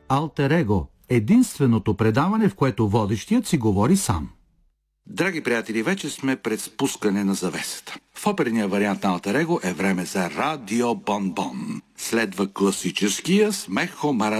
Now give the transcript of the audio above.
Алтер Его – единственото предаване, в което водещият си говори сам. Драги приятели, вече сме пред спускане на завесата. В оперния вариант на Алтер Его е време за Радио Бон-Бон. Следва класическия смехо